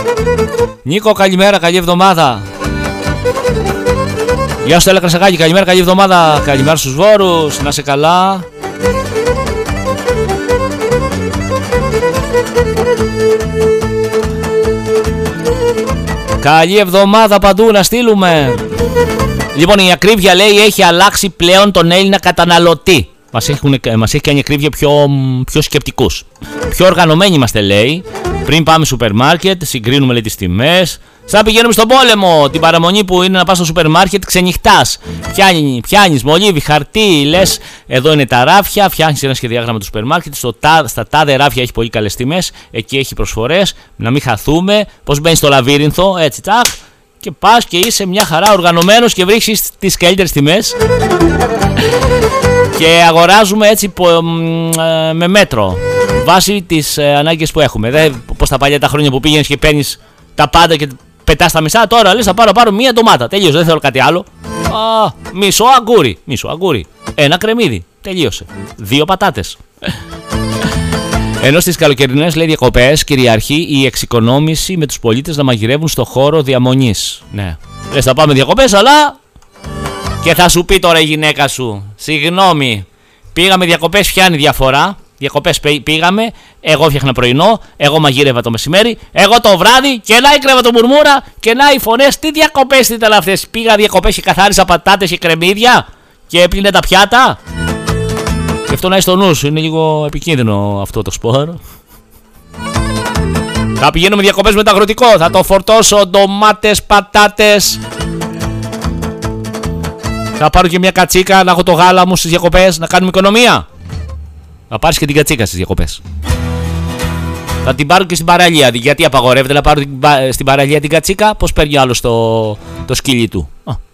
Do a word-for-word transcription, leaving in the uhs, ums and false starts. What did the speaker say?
Νίκο, καλημέρα, καλή εβδομάδα. Γεια σου, Στέλλα Κρασακάκη, καλημέρα, καλή εβδομάδα. Καλημέρα στους Βόρους, να είσαι καλά. Καλή εβδομάδα παντού να στείλουμε. Λοιπόν, η ακρίβεια, λέει, έχει αλλάξει πλέον τον Έλληνα καταναλωτή. Μας, έχουν, μας έχει κάνει ακρίβεια πιο, πιο σκεπτικούς. Πιο οργανωμένοι είμαστε, λέει. Πριν πάμε σούπερ μάρκετ, συγκρίνουμε, λέει, τις τιμές. Σαν να πηγαίνουμε στον πόλεμο. Την παραμονή που είναι να πας στο σούπερ μάρκετ, ξενυχτάς. Πιάνει, πιάνεις μολύβι, χαρτί, λες εδώ είναι τα ράφια. Φτιάχνεις ένα σχεδιάγραμμα του σούπερ μάρκετ. Στο, στα τάδε ράφια έχει πολύ καλές τιμές. Εκεί έχει προσφορές. Να μην χαθούμε. Πώς μπαίνεις στο λαβύρινθο, έτσι τσακ. Και πας και είσαι μια χαρά οργανωμένος και βρίσκεις τις καλύτερες τιμές. Και αγοράζουμε έτσι με μέτρο. Βάσει τις ανάγκες που έχουμε. Δεν όπως τα παλιά τα χρόνια που πήγαινες και παίρνεις τα πάντα και πετάς τα μισά. Τώρα λες θα πάρω, πάρω μία ντομάτα. Τελείωσε, δεν θέλω κάτι άλλο. Α, μισό αγκούρι. Μισό αγκούρι. Ένα κρεμμύδι. Τελείωσε. Δύο πατάτες. Ενώ στις καλοκαιρινές, λέει, διακοπές κυριαρχεί η εξοικονόμηση με τους πολίτες να μαγειρεύουν στο χώρο διαμονής. Ναι. Λες θα πάμε διακοπές, αλλά. Και θα σου πει τώρα η γυναίκα σου, συγγνώμη, πήγαμε διακοπές, φτιάνει διαφορά. Διακοπές πήγαμε, εγώ φτιάχνα πρωινό, εγώ μαγείρευα το μεσημέρι, εγώ το βράδυ και να η κρεβατομουρμούρα και να οι φωνές. Τι διακοπές ήταν αυτές? Πήγα διακοπές και καθάρισα πατάτες και κρεμμύδια και έπλυνε τα πιάτα. Και αυτό να είσαι στο νου σου, είναι λίγο επικίνδυνο αυτό το σπορ. Θα πηγαίνουμε διακοπές με το αγροτικό, θα το φορτώσω ντομάτες, πατάτες. Θα πάρω και μια κατσίκα να έχω το γάλα μου στις διακοπές, να κάνουμε οικονομία. Θα πάρεις και την κατσίκα στις διακοπές. Θα την πάρω και στην παραλία. Γιατί απαγορεύεται να πάρω στην παραλία την κατσίκα? Πώς παίρνει άλλο το, το σκύλι του? Α,